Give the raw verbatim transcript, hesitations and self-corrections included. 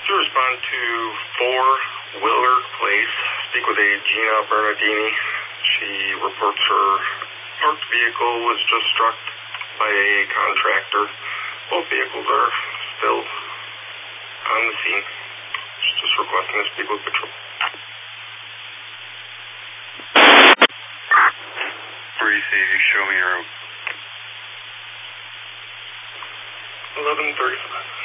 To respond to four Willard Place, speak with a Gina Bernardini. She reports her parked vehicle was just struck by a contractor. Both vehicles are still on the scene. She's just requesting to speak with patrol. Three C, show me your route. eleven thirty-five.